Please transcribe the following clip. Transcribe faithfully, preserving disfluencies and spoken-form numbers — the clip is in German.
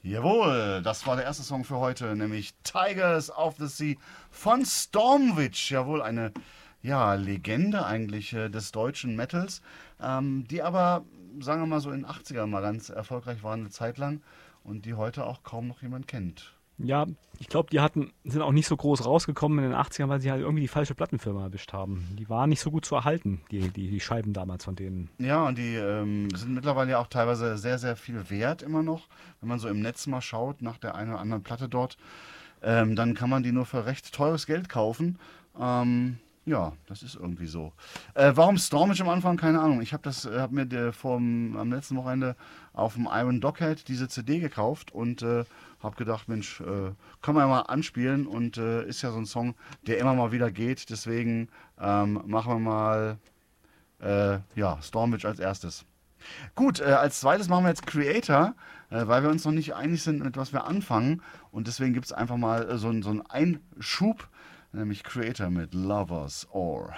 Jawohl, das war der erste Song für heute, nämlich Tigers of the Sea von Stormwitch. Jawohl, eine ja, Legende eigentlich äh, des deutschen Metals, ähm, die aber, sagen wir mal so in den achtzigern mal ganz erfolgreich waren eine Zeit lang und die heute auch kaum noch jemand kennt. Ja, ich glaube, die hatten, sind auch nicht so groß rausgekommen in den achtzigern, weil sie halt irgendwie die falsche Plattenfirma erwischt haben. Die waren nicht so gut zu erhalten, die, die, die Scheiben damals von denen. Ja, und die ähm, sind mittlerweile ja auch teilweise sehr, sehr viel wert immer noch. Wenn man so im Netz mal schaut nach der einen oder anderen Platte dort, ähm, dann kann man die nur für recht teures Geld kaufen. Ähm, ja, das ist irgendwie so. Äh, warum Stormwitch am Anfang? Keine Ahnung. Ich habe das, äh, hab mir der vom, am letzten Wochenende auf dem Iron Doghead diese C D gekauft und äh, habe gedacht, Mensch, äh, können wir ja mal anspielen und äh, ist ja so ein Song, der immer mal wieder geht. Deswegen ähm, machen wir mal äh, ja, Stormwitch als erstes. Gut, äh, als zweites machen wir jetzt Creator, äh, weil wir uns noch nicht einig sind, mit was wir anfangen. Und deswegen gibt es einfach mal äh, so, so einen Einschub, nämlich Creator mit Lovers Or.